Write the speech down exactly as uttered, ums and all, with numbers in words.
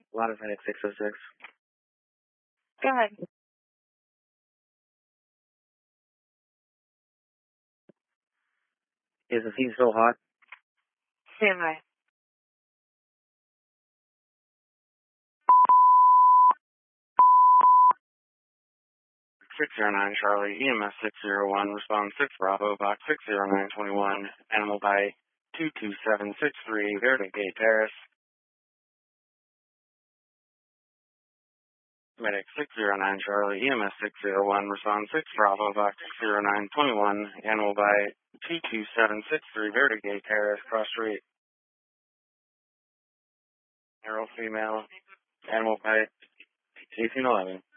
Lot of Fennec six oh six. Go ahead. Is the scene still hot? Stand by. six zero nine Charlie, E M S six zero one, respond six Bravo, box six zero nine two one, animal by two two seven six three, Verde Gate Terrace. Medic six zero nine Charlie, E M S six zero one, respond six Bravo, box six zero nine two one, animal by two two seven six three, Verde Gate Terrace, cross street. Arrow female, animal by eighteen eleven.